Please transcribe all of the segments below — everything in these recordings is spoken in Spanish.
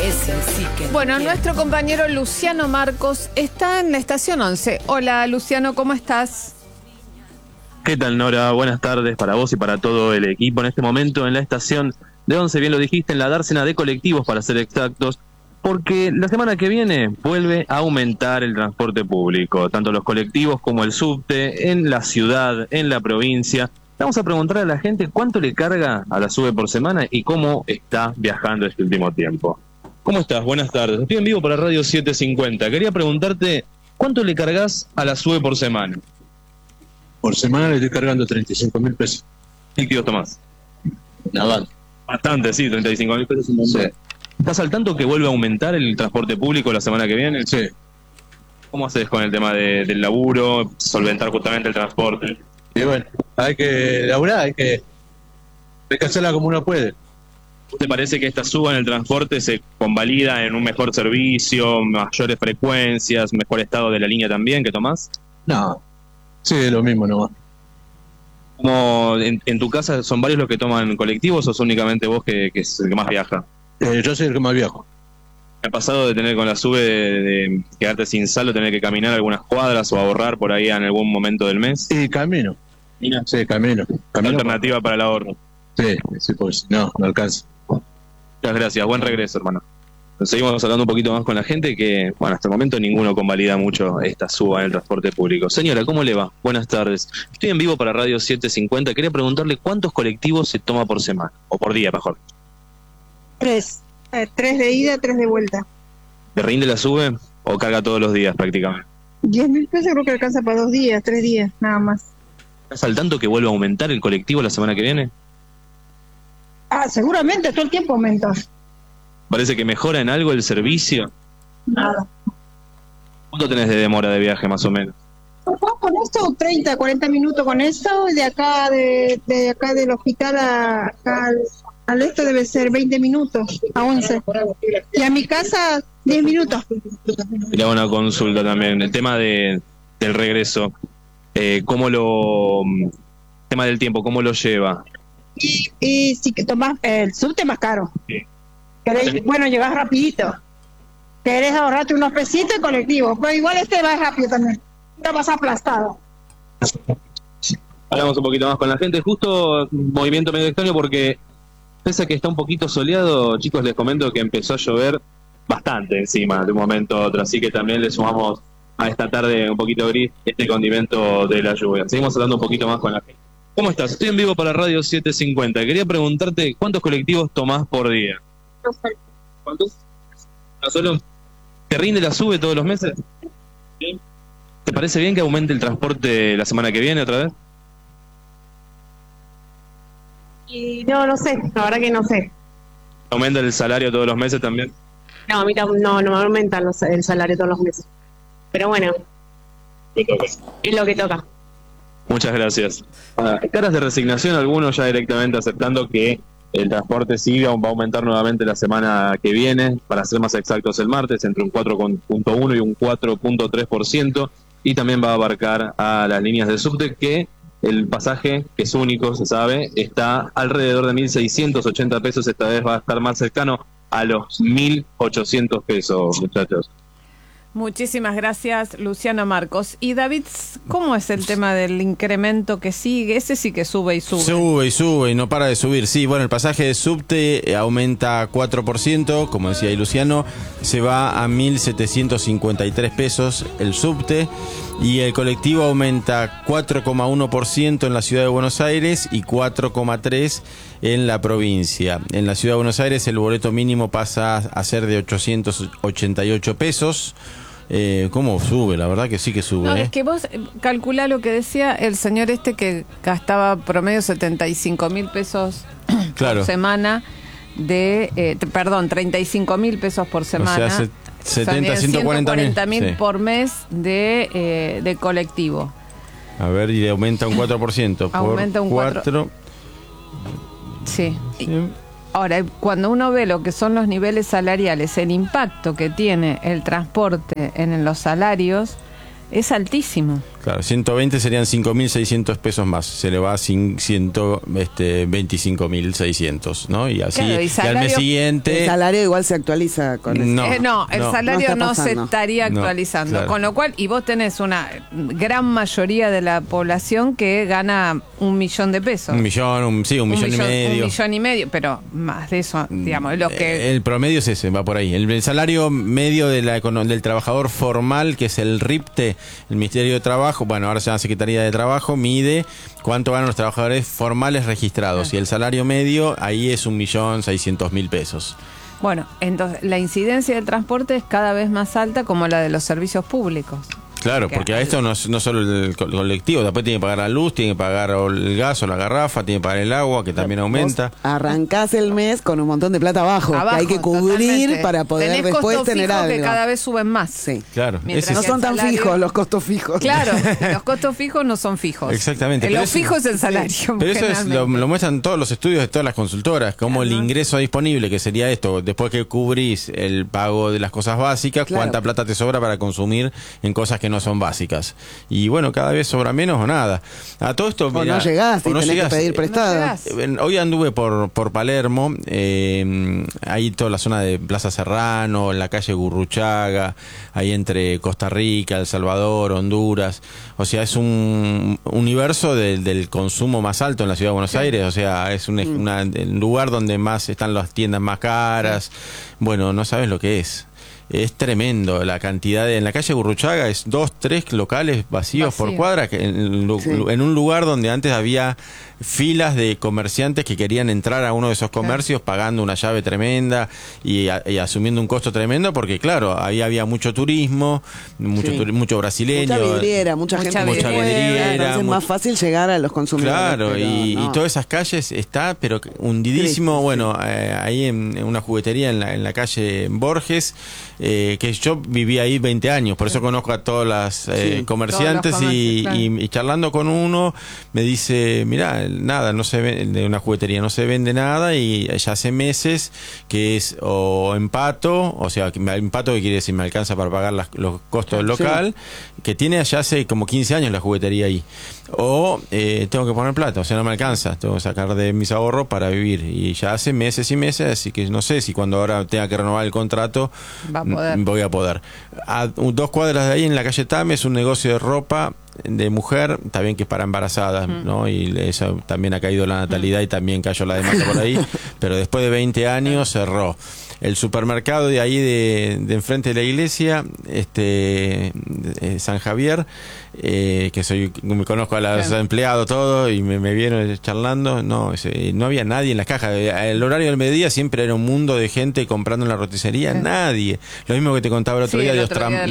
Ese sí que Bueno, nuestro compañero Luciano Marcos está en la estación 11. Hola, Luciano, ¿cómo estás? ¿Qué tal, Nora? Buenas tardes para vos y para todo el equipo. En este momento en la estación de 11, bien lo dijiste, en la dársena de colectivos, para ser exactos, porque la semana que viene vuelve a aumentar el transporte público, tanto los colectivos como el subte, en la ciudad, en la provincia. Vamos a preguntar a la gente cuánto le carga a la SUBE por semana y cómo está viajando este último tiempo. ¿Cómo estás? Buenas tardes. Estoy en vivo para Radio 750. Quería preguntarte, ¿cuánto le cargas a la SUBE por semana? Por semana le estoy cargando 35.000 pesos. ¿Y qué Tomás? Nada. Bastante, sí, 35.000 pesos. Sí. ¿Estás al tanto que vuelve a aumentar el transporte público la semana que viene? Sí. ¿Cómo haces con el tema del laburo, solventar justamente el transporte? Y bueno, hay que laburar, hay que hacerla como uno puede. ¿Te parece que esta suba en el transporte se convalida en un mejor servicio, mayores frecuencias, mejor estado de la línea también que tomás? No, sí, es lo mismo nomás. Como en tu casa son varios los que toman colectivos o sos únicamente vos que es el que más viaja? Yo soy el que más viajo. ¿Me ha pasado de tener con la SUBE de quedarte sin saldo, tener que caminar algunas cuadras o ahorrar por ahí en algún momento del mes? Y camino. Sí, camino. Alternativa para el ahorro. Sí, pues no alcanza. Muchas gracias, buen regreso, hermano. Seguimos hablando un poquito más con la gente que, bueno, hasta el momento ninguno convalida mucho esta suba en el transporte público. Señora, ¿cómo le va? Buenas tardes. Estoy en vivo para Radio 750. Quería preguntarle cuántos colectivos se toma por semana, o por día, mejor. 3 de ida, 3 de vuelta. ¿Le rinde la SUBE o carga todos los días prácticamente? 10.000 pesos creo que alcanza para 2 días, 3 días, nada más. ¿Estás al tanto que vuelva a aumentar el colectivo la semana que viene? Seguramente todo el tiempo aumenta. ¿Parece que mejora en algo el servicio? Nada. ¿Cuánto tenés de demora de viaje más o menos? Con esto 30, 40 minutos con esto, y de acá del hospital acá al esto debe ser 20 minutos, a 11. Y a mi casa 10 minutos. Le hago una consulta también, el tema del regreso, tema del tiempo, ¿cómo lo lleva? Y si que tomás el subte más caro. Sí. Bueno, llegás rapidito. Querés ahorrarte unos pesitos y colectivo, pero igual va rápido también. No vas aplastado. Hablamos un poquito más con la gente, justo movimiento medio extraño porque pese a que está un poquito soleado, chicos, les comento que empezó a llover bastante encima de un momento a otro, así que también le sumamos a esta tarde un poquito gris este condimento de la lluvia. Seguimos hablando un poquito más con la gente. ¿Cómo estás? Estoy en vivo para Radio 750. Quería preguntarte cuántos colectivos tomás por día. ¿Cuántos? ¿No solo? ¿Te rinde la SUBE todos los meses? ¿Sí? ¿Te parece bien que aumente el transporte la semana que viene otra vez? Y no sé, la verdad que no sé. ¿Aumenta el salario todos los meses también? No, a mí no me aumenta el salario todos los meses. Pero bueno, es lo que toca. Muchas gracias. Caras de resignación, algunos ya directamente aceptando que el transporte sí va a aumentar nuevamente la semana que viene, para ser más exactos el martes, entre un 4.1 y un 4.3%, y también va a abarcar a las líneas de subte, que el pasaje, que es único, se sabe, está alrededor de 1.680 pesos, esta vez va a estar más cercano a los 1.800 pesos, muchachos. Muchísimas gracias, Luciano Marcos. Y David, ¿cómo es el tema del incremento que sigue? Ese sí que sube y sube. Sube y no para de subir. Sí, bueno, el pasaje de subte aumenta 4%, como decía ahí Luciano, se va a 1.753 pesos el subte, y el colectivo aumenta 4,1% en la ciudad de Buenos Aires y 4,3% en la provincia. En la ciudad de Buenos Aires el boleto mínimo pasa a ser de 888 pesos. ¿Cómo sube? La verdad que sí que sube. No, es que vos calculá lo que decía el señor que gastaba promedio 75.000 pesos claro. por semana, 35.000 pesos por semana. O sea, 140.000 sí, por mes de colectivo. A ver, y aumenta un 4%. Aumenta un 4%. Sí. Ahora, cuando uno ve lo que son los niveles salariales, el impacto que tiene el transporte en los salarios es altísimo. Claro, 120 serían 5.600 pesos más. Se le va a 25.600, ¿no? Y así, Claro, y y al mes siguiente... El salario igual se actualiza con eso. No, el salario No no está se pasando. estaría No, actualizando. claro. Con lo cual, y vos tenés una gran mayoría de la población que gana 1 millón de pesos. Un millón y medio. 1,5 millones, pero más de eso, digamos, lo que... El promedio es ese, va por ahí. El salario medio de del trabajador formal, que es el RIPTE, el Ministerio de Trabajo, bueno, ahora se llama Secretaría de Trabajo, mide cuánto ganan los trabajadores formales registrados. Y el salario medio, ahí es 1.600.000 pesos. Bueno, entonces la incidencia del transporte es cada vez más alta como la de los servicios públicos. Claro, porque a esto no solo el colectivo, después tiene que pagar la luz, tiene que pagar el gas o la garrafa, tiene que pagar el agua, que también aumenta. Vos arrancás el mes con un montón de plata abajo que hay que cubrir totalmente. para poder Tenés después costos tener fijos algo. que cada vez suben más. Sí. Claro, Mientras ese No es- son tan salario- fijos los costos fijos. Claro, los costos fijos no son fijos. Exactamente. Lo Pero fijo es el salario. Pero eso es, lo generalmente. muestran todos los estudios de todas las consultoras, como el ingreso disponible, que sería esto, después que cubrís el pago de las cosas básicas, Claro. cuánta plata te sobra para consumir en cosas que no son básicas. Y bueno, cada vez sobra menos o nada. A todo esto, O mirá, no llegás y o no tenés llegás. que pedir No prestado. llegás. Hoy anduve por Palermo, ahí toda la zona de Plaza Serrano, en la calle Gurruchaga, ahí entre Costa Rica, El Salvador, Honduras. O sea, es un universo del consumo más alto en la ciudad de Buenos Aires. O sea, es un lugar donde más están las tiendas más caras. Bueno, no sabes lo que es. Es tremendo la cantidad en la calle Gurruchaga es 2, 3 locales vacíos por cuadra, que en un lugar donde antes había filas de comerciantes que querían entrar a uno de esos comercios pagando una llave tremenda y asumiendo un costo tremendo, porque claro, ahí había mucho turismo, mucho brasileño, Mucha vidriera, mucha gente que mucha puede, vidriera, entonces es más fácil llegar a los consumidores. claro, pero y no. todas esas calles está, pero hundidísimo. Sí, sí, bueno, ahí en una juguetería en la calle Borges, que yo viví ahí 20 años, por eso conozco a todas las comerciantes, todos los comercios, claro. y charlando con uno me dice, mirá, nada, no se vende, de una juguetería no se vende nada, y ya hace meses que es o empato, o sea, empato que quiere decir me alcanza para pagar los costos del local, que tiene allá hace como 15 años la juguetería ahí, o tengo que poner plata, o sea, no me alcanza, tengo que sacar de mis ahorros para vivir, y ya hace meses y meses, así que no sé si cuando ahora tenga que renovar el contrato voy a poder. A 2 cuadras de ahí, en la calle Tame, es un negocio de ropa de mujer, también que es para embarazadas, ¿no? Y eso también ha caído la natalidad y también cayó la demanda por ahí, pero después de 20 años cerró. El supermercado de ahí de enfrente de la iglesia, San Javier, que me conozco a los empleados todo y me vieron charlando, no había nadie en las cajas. El horario del mediodía siempre era un mundo de gente comprando en la roticería, nadie. Lo mismo que te contaba el otro día de Ostram,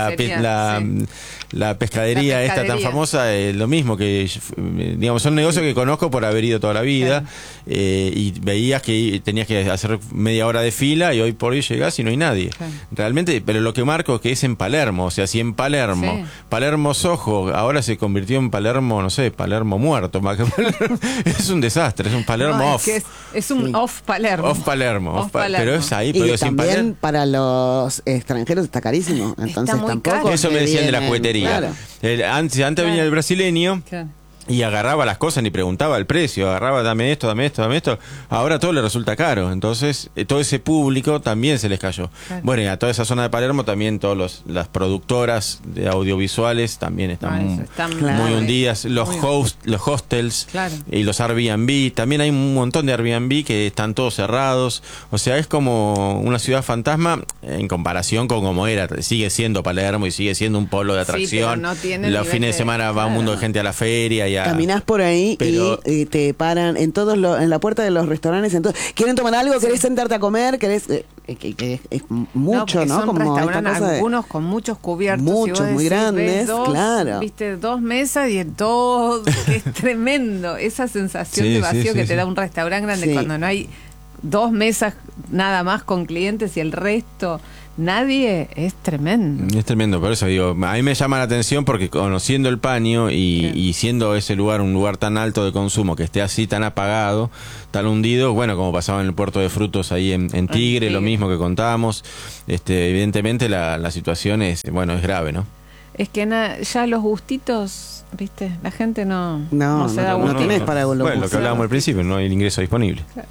la pescadería esta tan famosa, lo mismo, que digamos son negocios que conozco por haber ido toda la vida, y veías que tenías que hacer media hora de fila y hoy por hoy llegás y no hay nadie. Realmente, pero lo que marco es que es en Palermo, o sea, si en Palermo, Palermo Soho, ahora se convirtió en Palermo, no sé, Palermo muerto, es un desastre, es un Palermo off. Es un off Palermo. Off Palermo, pero es ahí, Y pero que sin también Palermo. para los extranjeros está carísimo, entonces muy tampoco. caro. Eso me te decían de la vienen- juguetería. claro. Antes venía el brasileño Claro. y agarraba las cosas, ni preguntaba el precio, agarraba dame esto, dame esto, dame esto. Ahora todo le resulta caro, entonces todo ese público también se les cayó. Claro. Bueno, y a toda esa zona de Palermo también las productoras de audiovisuales también están Claro. muy hundidas, los hostels, Claro. y los Airbnb, también hay un montón de Airbnb que están todos cerrados, o sea, es como una ciudad fantasma en comparación con como era, sigue siendo Palermo y sigue siendo un polo de Sí, pero atracción. no tiene el Los nivel fines de de- semana va un mundo de gente a la feria y a... Caminás por ahí Pero- y te paran en en la puerta de los restaurantes. ¿Quieren tomar algo? ¿Querés sentarte a comer? ¿Querés? Que es mucho, porque ¿no? son Como esta restaurantes, cosa de- algunos con muchos cubiertos. Muchos, y vos muy decís, grandes, ves claro. Viste 2 mesas y en todo, que es tremendo. Esa sensación Sí, de vacío sí, que sí, te da sí. un restaurante grande Sí. cuando no hay 2 mesas nada más con clientes y el resto nadie, es tremendo. Es tremendo, por eso digo, a mí me llama la atención porque conociendo el Paño y siendo ese lugar un lugar tan alto de consumo, que esté así tan apagado, tan hundido, bueno, como pasaba en el puerto de frutos ahí en Tigre, lo mismo que contábamos, evidentemente la situación es, bueno, es grave, ¿no? Es que ya los gustitos, ¿viste? La gente no se da no gusto. tenés para los Bueno, lo que hablábamos al principio, no hay el ingreso disponible. Claro.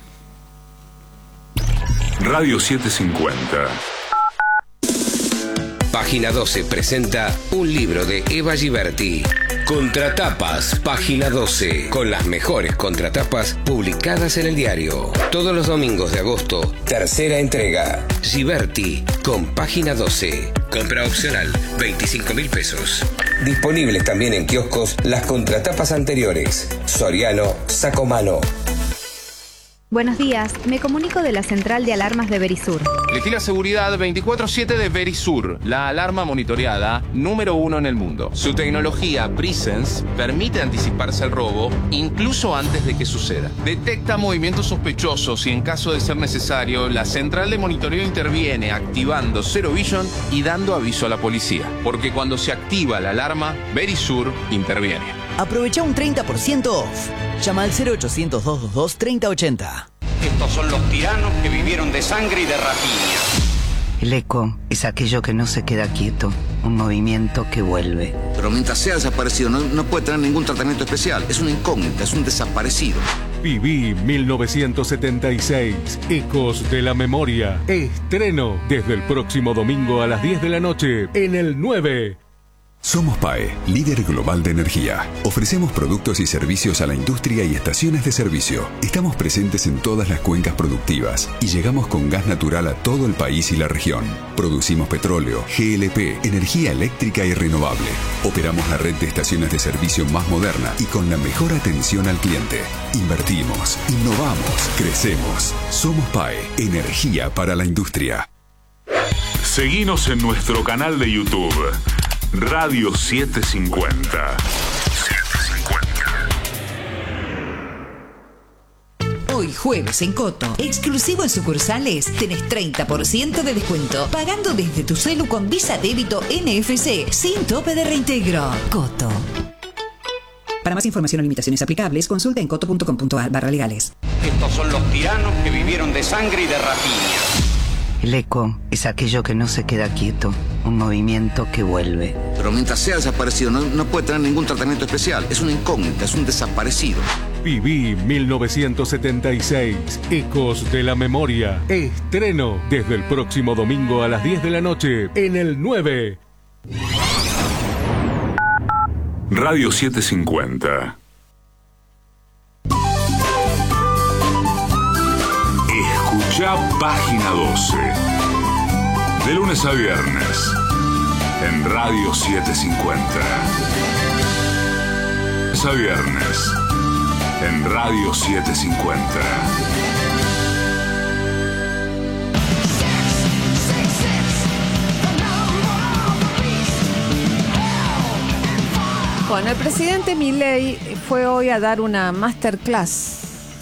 Radio 750. Página 12 presenta un libro de Eva Giberti. Contratapas, Página 12, con las mejores contratapas publicadas en el diario. Todos los domingos de agosto, tercera entrega. Giberti, con Página 12. Compra opcional, 25.000 pesos. Disponibles también en kioscos las contratapas anteriores. Soriano, Sacomano. Buenos días, me comunico de la central de alarmas de Verisur. Elegí la seguridad 24/7 de Verisur, la alarma monitoreada número 1 en el mundo. Su tecnología Presence permite anticiparse al robo incluso antes de que suceda. Detecta movimientos sospechosos y en caso de ser necesario, la central de monitoreo interviene activando Zero Vision y dando aviso a la policía. Porque cuando se activa la alarma, Verisur interviene. Aprovecha un 30% off. Llama al 0800-222-3080. Estos son los tiranos que vivieron de sangre y de rapiña. El eco es aquello que no se queda quieto, un movimiento que vuelve. Pero mientras sea desaparecido no puede tener ningún tratamiento especial. Es una incógnita, es un desaparecido. Viví 1976, Ecos de la Memoria. Estreno desde el próximo domingo a las 10 de la noche en el 9. Somos PAE, líder global de energía. Ofrecemos productos y servicios a la industria y estaciones de servicio. Estamos presentes en todas las cuencas productivas y llegamos con gas natural a todo el país y la región. Producimos petróleo, GLP, energía eléctrica y renovable. Operamos la red de estaciones de servicio más moderna y con la mejor atención al cliente. Invertimos, innovamos, crecemos. Somos PAE, energía para la industria. Seguinos en nuestro canal de YouTube. Radio 750. Hoy jueves en Coto, exclusivo en sucursales, tenés 30% de descuento, pagando desde tu celu con Visa Débito NFC, sin tope de reintegro. Coto. Para más información o limitaciones aplicables, consulta en coto.com.ar/legales. Estos son los tiranos que vivieron de sangre y de rapiña. El eco es aquello que no se queda quieto, un movimiento que vuelve. Pero mientras sea desaparecido no puede tener ningún tratamiento especial. Es una incógnita, es un desaparecido. Viví 1976, Ecos de la Memoria. Estreno desde el próximo domingo a las 10 de la noche en el 9. Radio 750. Escucha Página 12. De lunes a viernes. En Radio 750. Lunes a viernes. En Radio 750. Bueno, el presidente Milei fue hoy a dar una masterclass.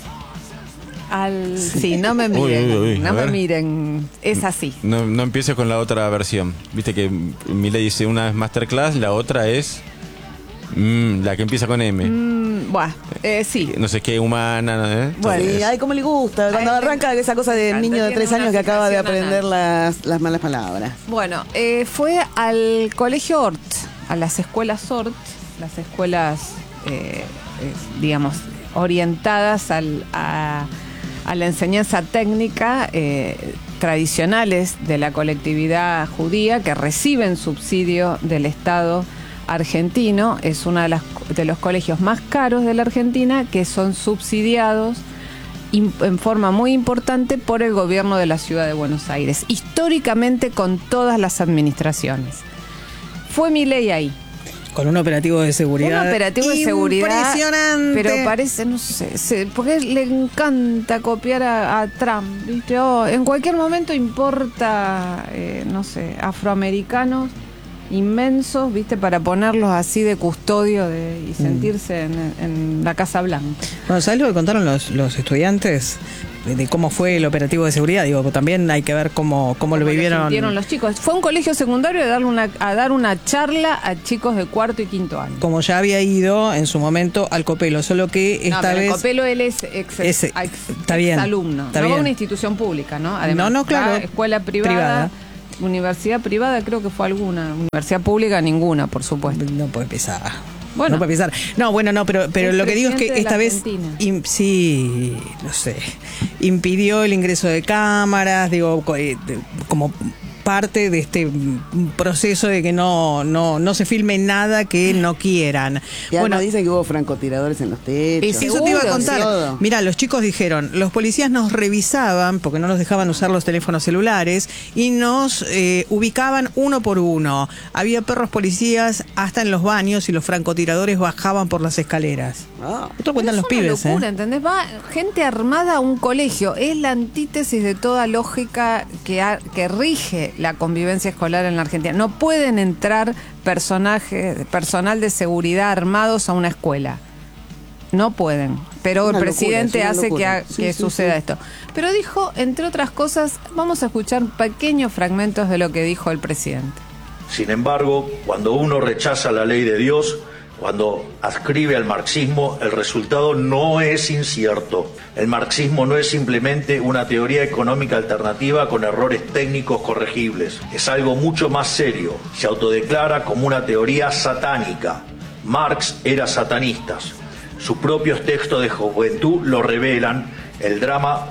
Sí, no me miren, no me miren, es así. No empieces con la otra versión. Viste que Milei dice una es masterclass, la otra es la que empieza con M. Bueno, sí. No sé qué, humana, ¿eh? Bueno, y ay, cómo le gusta. Cuando arranca esa cosa del niño de 3 años que acaba de aprender las malas palabras. Bueno, fue al colegio Ort, a las escuelas Ort, las escuelas, digamos, orientadas a la enseñanza técnica tradicionales de la colectividad judía que reciben subsidio del Estado argentino. Es uno de los colegios más caros de la Argentina, que son subsidiados en forma muy importante por el gobierno de la ciudad de Buenos Aires, históricamente con todas las administraciones. Fue Milei ahí. Con un operativo de seguridad. Un operativo de seguridad. Impresionante. Pero parece, no sé, porque le encanta copiar a Trump, ¿viste? En cualquier momento importa, no sé, afroamericanos inmensos, ¿viste? Para ponerlos así de custodio y sentirse en la Casa Blanca. Bueno, ¿sabes lo que contaron los estudiantes? De cómo fue el operativo de seguridad, digo, también hay que ver cómo lo vivieron los chicos. Fue un colegio secundario a dar una charla a chicos de 4º y 5º año. Como ya había ido en su momento al Copelo, solo que esta vez... Copelo él es está bien, alumno. Está no bien. Va a una institución pública, ¿no? Además, no, claro. Escuela privada. universidad privada creo que fue alguna. Universidad pública ninguna, por supuesto. No puede empezar. Bueno. No puede empezar. No, bueno, no, pero lo que digo es que esta vez sí, no sé, impidió el ingreso de cámaras, digo, como parte de este proceso de que no se filme nada que no quieran. Y además dicen que hubo francotiradores en los techos. Eso te iba a contar. Mirá, los chicos dijeron, los policías nos revisaban porque no nos dejaban usar los teléfonos celulares y nos ubicaban uno por uno. Había perros policías hasta en los baños y los francotiradores bajaban por las escaleras. Esto cuentan los pibes. Es una locura, ¿entendés? Va gente armada a un colegio. Es la antítesis de toda lógica que rige la convivencia escolar en la Argentina. No pueden entrar personal de seguridad armados a una escuela. No pueden. Pero el presidente hace que suceda esto. Pero dijo, entre otras cosas, vamos a escuchar pequeños fragmentos de lo que dijo el presidente. Sin embargo, cuando uno rechaza la ley de Dios, cuando adscribe al marxismo, el resultado no es incierto. El marxismo no es simplemente una teoría económica alternativa con errores técnicos corregibles. Es algo mucho más serio. Se autodeclara como una teoría satánica. Marx era satanista. Sus propios textos de juventud lo revelan. El drama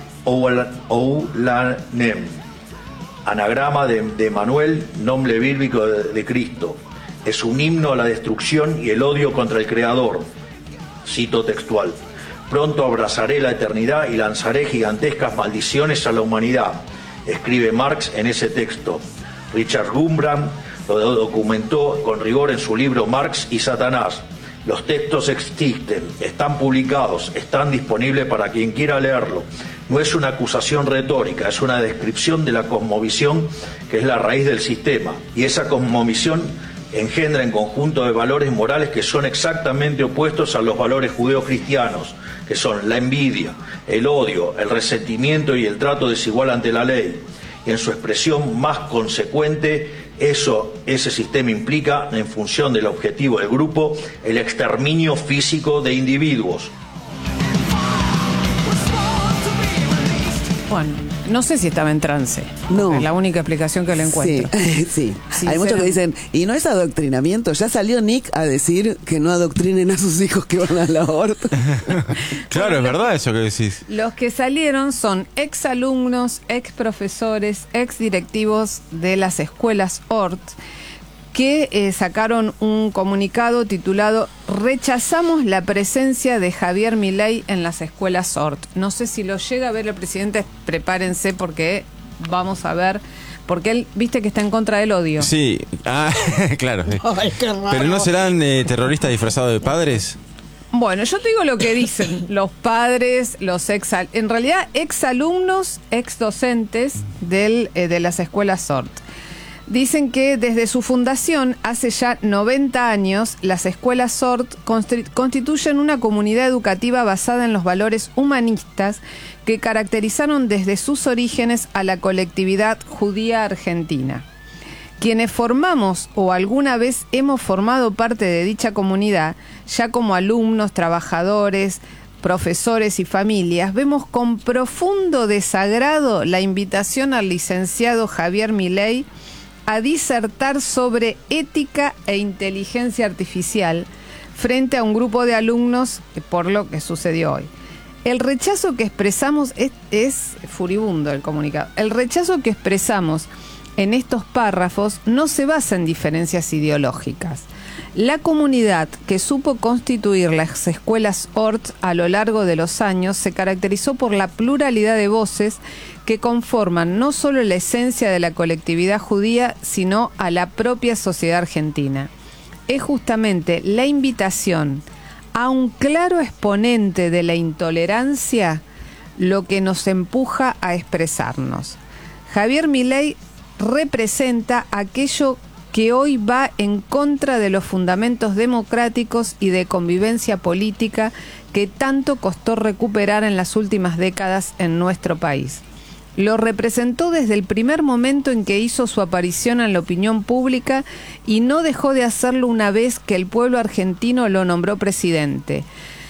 Oulanem, anagrama de Manuel, nombre bíblico de Cristo. Es un himno a la destrucción y el odio contra el Creador. Cito textual. Pronto abrazaré la eternidad y lanzaré gigantescas maldiciones a la humanidad, escribe Marx en ese texto. Richard Gumbrand lo documentó con rigor en su libro Marx y Satanás. Los textos existen, están publicados, están disponibles para quien quiera leerlo. No es una acusación retórica, es una descripción de la cosmovisión que es la raíz del sistema. Y esa cosmovisión engendra en conjunto de valores morales que son exactamente opuestos a los valores judeocristianos, que son la envidia, el odio, el resentimiento y el trato desigual ante la ley. Y en su expresión más consecuente, ese sistema implica, en función del objetivo del grupo, el exterminio físico de individuos. Bueno, no sé si estaba en trance. No. Es la única explicación que le encuentro. Sí. Hay muchos que dicen, y no es adoctrinamiento. Ya salió Nick a decir que no adoctrinen a sus hijos que van a la horta. Claro, es verdad eso que decís. Los que salieron son exalumnos, exprofesores, exdirectivos de las escuelas Hort, que sacaron un comunicado titulado "Rechazamos la presencia de Javier Milei en las escuelas Hort". No sé si lo llega a ver el presidente, prepárense porque vamos a ver, porque él, viste que está en contra del odio. Sí, claro. Ay, qué raro. ¿Pero no serán terroristas disfrazados de padres? Bueno, yo te digo lo que dicen los padres, en realidad exalumnos, exdocentes de las escuelas Hort. Dicen que desde su fundación, hace ya 90 años, las escuelas Hort constituyen una comunidad educativa basada en los valores humanistas que caracterizaron desde sus orígenes a la colectividad judía argentina. Quienes formamos o alguna vez hemos formado parte de dicha comunidad, ya como alumnos, trabajadores, profesores y familias, vemos con profundo desagrado la invitación al licenciado Javier Milei a disertar sobre ética e inteligencia artificial frente a un grupo de alumnos por lo que sucedió hoy. El rechazo que expresamos es furibundo el comunicado. El rechazo que expresamos en estos párrafos no se basa en diferencias ideológicas. La comunidad que supo constituir las escuelas Hort a lo largo de los años se caracterizó por la pluralidad de voces que conforman no solo la esencia de la colectividad judía, sino a la propia sociedad argentina. Es justamente la invitación a un claro exponente de la intolerancia lo que nos empuja a expresarnos. Javier Milei representa aquello que hoy va en contra de los fundamentos democráticos y de convivencia política que tanto costó recuperar en las últimas décadas en nuestro país. Lo representó desde el primer momento en que hizo su aparición en la opinión pública y no dejó de hacerlo una vez que el pueblo argentino lo nombró presidente.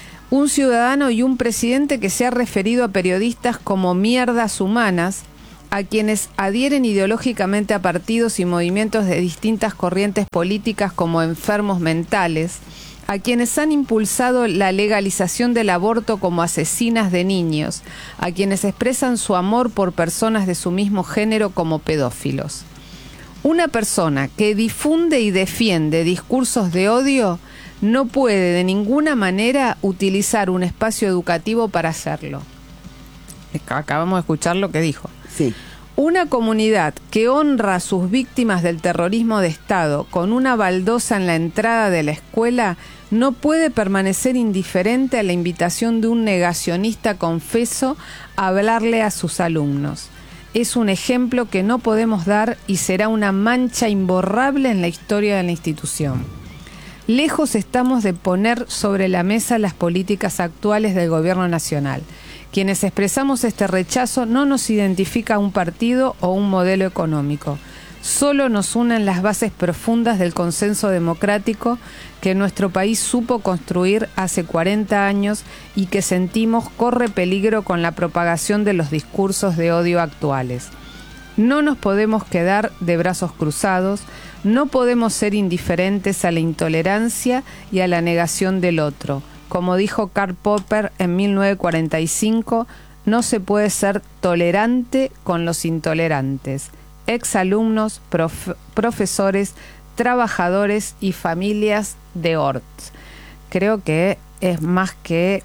Un ciudadano y un presidente que se ha referido a periodistas como mierdas humanas a quienes adhieren ideológicamente a partidos y movimientos de distintas corrientes políticas como enfermos mentales, a quienes han impulsado la legalización del aborto como asesinas de niños, a quienes expresan su amor por personas de su mismo género como pedófilos. Una persona que difunde y defiende discursos de odio no puede de ninguna manera utilizar un espacio educativo para hacerlo. Acabamos de escuchar lo que dijo. Sí. Una comunidad que honra a sus víctimas del terrorismo de Estado con una baldosa en la entrada de la escuela no puede permanecer indiferente a la invitación de un negacionista confeso a hablarle a sus alumnos. Es un ejemplo que no podemos dar y será una mancha imborrable en la historia de la institución. Lejos estamos de poner sobre la mesa las políticas actuales del Gobierno Nacional. Quienes expresamos este rechazo no nos identifica un partido o un modelo económico. Solo nos unen las bases profundas del consenso democrático que nuestro país supo construir hace 40 años y que sentimos corre peligro con la propagación de los discursos de odio actuales. No nos podemos quedar de brazos cruzados, no podemos ser indiferentes a la intolerancia y a la negación del otro. Como dijo Karl Popper en 1945, no se puede ser tolerante con los intolerantes. Exalumnos, profesores, trabajadores y familias de Hort. Creo que es más que,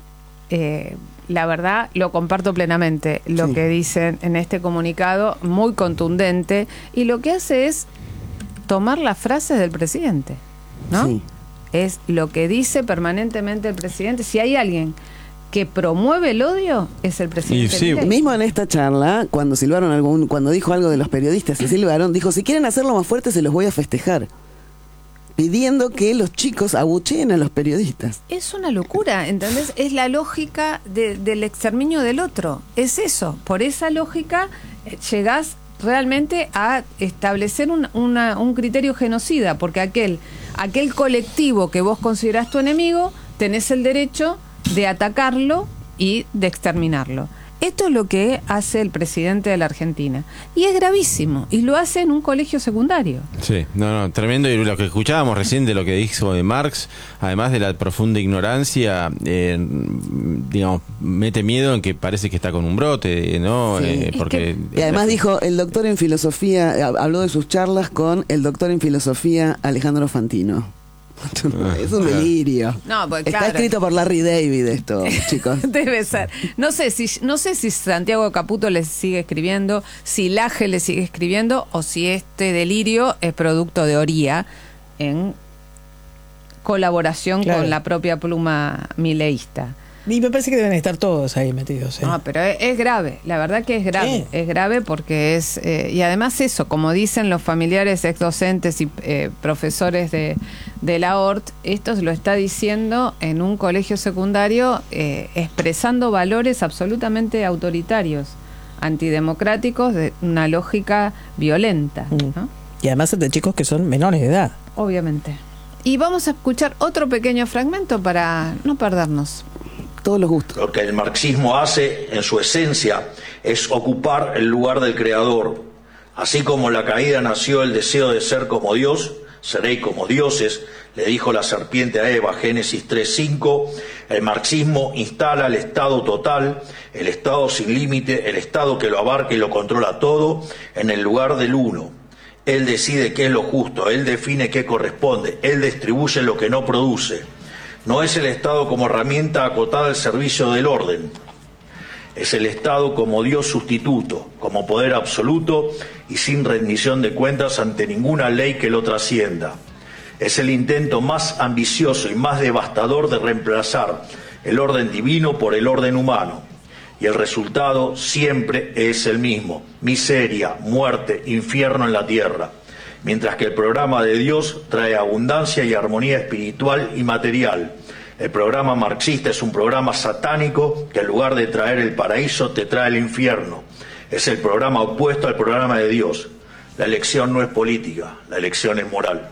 la verdad, lo comparto plenamente, lo que dicen en este comunicado, muy contundente, y lo que hace es tomar las frases del presidente, ¿no? Sí. Es lo que dice permanentemente el presidente. Si hay alguien que promueve el odio, es el presidente. Sí. Mismo en esta charla, cuando cuando dijo algo de los periodistas, y silbaron, dijo, si quieren hacerlo más fuerte, se los voy a festejar. Pidiendo que los chicos abucheen a los periodistas. Es una locura, ¿entendés? Es la lógica del exterminio del otro. Es eso. Por esa lógica llegás realmente a establecer un criterio genocida, porque aquel colectivo que vos considerás tu enemigo, tenés el derecho de atacarlo y de exterminarlo. Esto es lo que hace el presidente de la Argentina. Y es gravísimo. Y lo hace en un colegio secundario. Sí, tremendo. Y lo que escuchábamos recién de lo que dijo de Marx, además de la profunda ignorancia, digamos, mete miedo en que parece que está con un brote, ¿no? Sí. Porque y además dijo, el doctor en filosofía, habló de sus charlas con el doctor en filosofía Alejandro Fantino. Es un delirio. No, pues, está claro, escrito por Larry David esto, chicos. Debe ser. No sé si Santiago Caputo le sigue escribiendo, si Laje le sigue escribiendo, o si este delirio es producto de Oría en colaboración con la propia pluma mileísta. Y me parece que deben estar todos ahí metidos. No, pero es grave, la verdad que es grave. Es grave porque es... y además eso, como dicen los familiares exdocentes y profesores de la Hort, esto se lo está diciendo en un colegio secundario, expresando valores absolutamente autoritarios, antidemocráticos, de una lógica violenta, ¿no? Y además de chicos que son menores de edad. Obviamente. Y vamos a escuchar otro pequeño fragmento para no perdernos. Todos los gustos. Lo que el marxismo hace en su esencia es ocupar el lugar del creador. Así como en la caída nació el deseo de ser como Dios, seréis como dioses, le dijo la serpiente a Eva, Génesis 3:5, el marxismo instala el Estado total, el Estado sin límite, el Estado que lo abarca y lo controla todo, en el lugar del uno. Él decide qué es lo justo, él define qué corresponde, él distribuye lo que no produce. No es el Estado como herramienta acotada al servicio del orden. Es el Estado como Dios sustituto, como poder absoluto y sin rendición de cuentas ante ninguna ley que lo trascienda. Es el intento más ambicioso y más devastador de reemplazar el orden divino por el orden humano. Y el resultado siempre es el mismo: miseria, muerte, infierno en la tierra. Mientras que el programa de Dios trae abundancia y armonía espiritual y material. El programa marxista es un programa satánico que en lugar de traer el paraíso te trae el infierno. Es el programa opuesto al programa de Dios. La elección no es política, la elección es moral.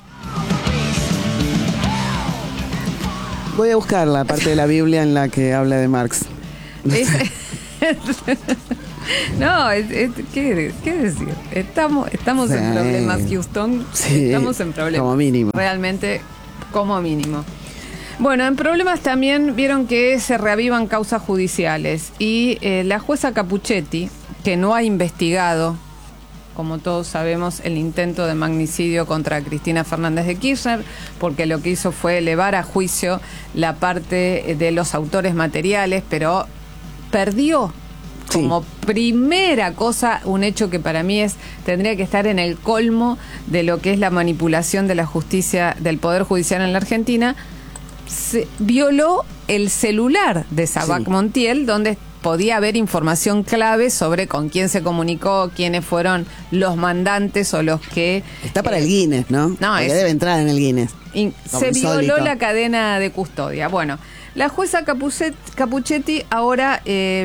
Voy a buscar la parte de la Biblia en la que habla de Marx. No, ¿qué decir? Estamos Sí. en problemas, Houston. Sí, Estamos en problemas. como mínimo. Realmente, como mínimo. Bueno, en problemas también vieron que se reavivan causas judiciales y la jueza Capuchetti, que no ha investigado, como todos sabemos, el intento de magnicidio contra Cristina Fernández de Kirchner, porque lo que hizo fue elevar a juicio la parte de los autores materiales, pero perdió como primera cosa un hecho que para mí tendría que estar en el colmo de lo que es la manipulación de la justicia, del Poder Judicial en la Argentina. Se violó el celular de Sabac Montiel, donde podía haber información clave sobre con quién se comunicó, quiénes fueron los mandantes o los que... Está para el Guinness, ¿no? No, porque debe entrar en el Guinness. Se violó la cadena de custodia. Bueno, la jueza Capuchetti ahora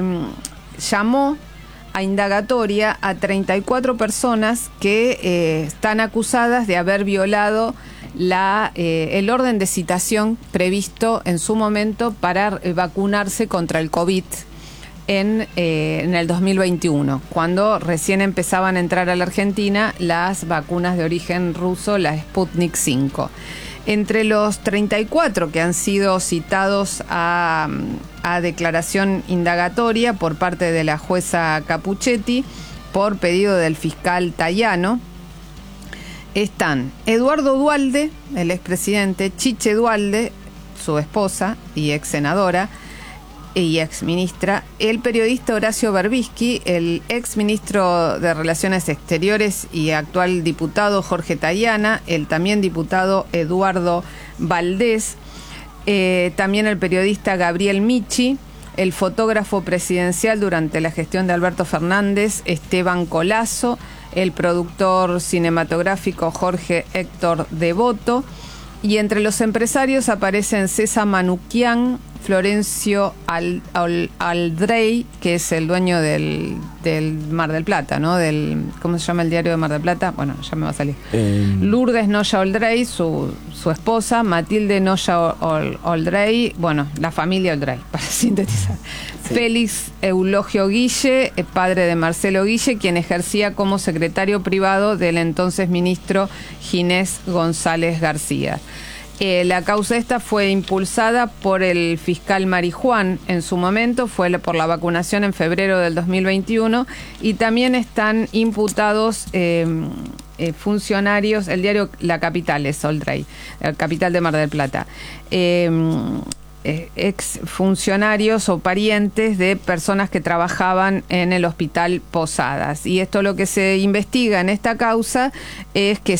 llamó a indagatoria a 34 personas que están acusadas de haber violado el orden de citación previsto en su momento para vacunarse contra el COVID en el 2021, cuando recién empezaban a entrar a la Argentina las vacunas de origen ruso, la Sputnik 5. Entre los 34 que han sido citados a declaración indagatoria por parte de la jueza Capuchetti por pedido del fiscal Tayano, están Eduardo Duhalde, el expresidente, Chiche Duhalde, su esposa y ex senadora y ex ministra, el periodista Horacio Berbisky, el ex ministro de Relaciones Exteriores y actual diputado Jorge Tayana, el también diputado Eduardo Valdés, también el periodista Gabriel Michi, el fotógrafo presidencial durante la gestión de Alberto Fernández, Esteban Colazo, el productor cinematográfico Jorge Héctor Devoto, y entre los empresarios aparecen César Manuquian, Florencio Aldrey, que es el dueño del Mar del Plata, ¿no? ¿Cómo se llama el diario de Mar del Plata? Bueno, ya me va a salir. Lourdes Noya Aldrey, su esposa, Matilde Noya Aldrey, bueno, la familia Aldrey, para sintetizar. Sí. Félix Eulogio Guille, padre de Marcelo Guille, quien ejercía como secretario privado del entonces ministro Ginés González García. La causa esta fue impulsada por el fiscal Marijuán en su momento, fue por la vacunación en febrero del 2021, y también están imputados funcionarios, el diario La Capital es Aldrey, la capital de Mar del Plata, ex funcionarios o parientes de personas que trabajaban en el hospital Posadas. Y esto, lo que se investiga en esta causa es que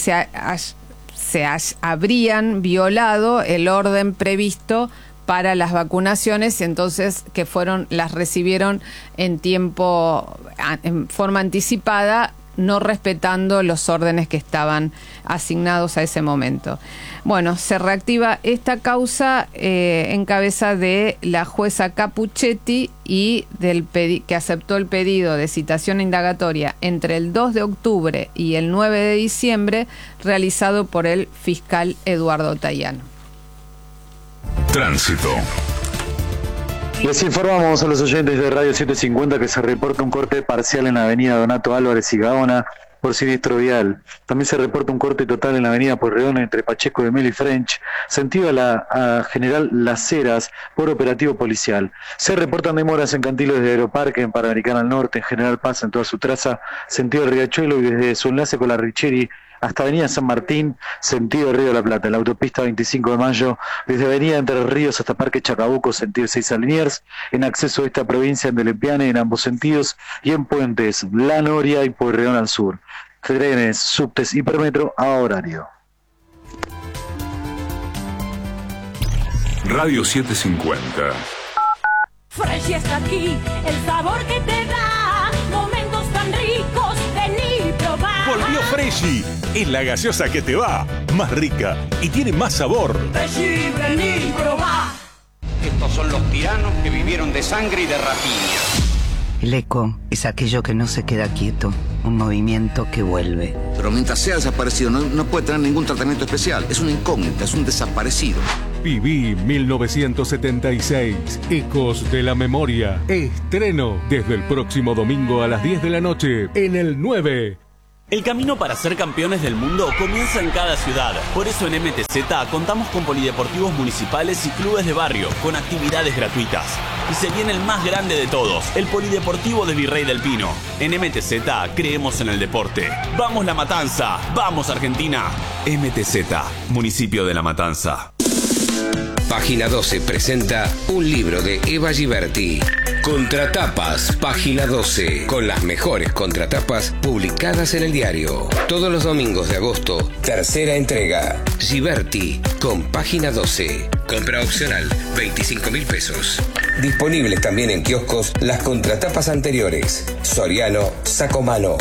habrían violado el orden previsto para las vacunaciones, entonces que las recibieron en forma anticipada, no respetando los órdenes que estaban asignados a ese momento. Bueno, se reactiva esta causa en cabeza de la jueza Capuchetti y que aceptó el pedido de citación indagatoria entre el 2 de octubre y el 9 de diciembre realizado por el fiscal Eduardo Tayano. Tránsito. Les informamos a los oyentes de Radio 750 que se reporta un corte parcial en la avenida Donato Álvarez y Gaona por siniestro vial. También se reporta un corte total en la avenida Pueyrredón entre Pacheco de Mel y French, sentido a General Las Heras por operativo policial. Se reportan demoras en Cantilos de Aeroparque, en Panamericana al Norte, en General Paz en toda su traza, sentido Riachuelo, y desde su enlace con la Richeri hasta Avenida San Martín, sentido Río de la Plata. En la autopista 25 de Mayo, desde Avenida Entre Ríos hasta Parque Chacabuco, sentido 6 a Liniers, en acceso a esta provincia en Delepiane en ambos sentidos, y en puentes La Noria y Pueyrredón al sur. Trenes, subtes y Hipermetro a horario. Radio 750. Fresh está aquí, el sabor que te da momentos tan ricos, vení probar. Volvió Freshy, es la gaseosa que te va, más rica y tiene más sabor. Freshy, vení probar. Estos son los tiranos que vivieron de sangre y de rapiña. El eco es aquello que no se queda quieto, un movimiento que vuelve. Pero mientras sea desaparecido no puede tener ningún tratamiento especial. Es una incógnita, es un desaparecido. Viví 1976. Ecos de la Memoria. Estreno desde el próximo domingo a las 10 de la noche en el 9. El camino para ser campeones del mundo comienza en cada ciudad. Por eso en MTZ contamos con polideportivos municipales y clubes de barrio, con actividades gratuitas. Y se viene el más grande de todos, el Polideportivo de Virrey del Pino. En MTZ creemos en el deporte. ¡Vamos La Matanza! ¡Vamos Argentina! MTZ, Municipio de La Matanza. Página 12 presenta un libro de Eva Giberti. Contratapas, página 12, con las mejores contratapas publicadas en el diario. Todos los domingos de agosto, tercera entrega. Giberti, con página 12. Compra opcional, 25.000 pesos. Disponibles también en kioscos las contratapas anteriores. Soriano, Sacomano.